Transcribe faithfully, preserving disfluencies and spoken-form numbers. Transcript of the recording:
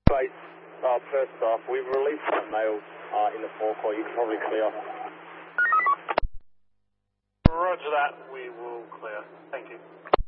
Base, uh, first off, we've released that male uh, in the forecourt. You can probably clear. Roger that. We will clear. Thank you.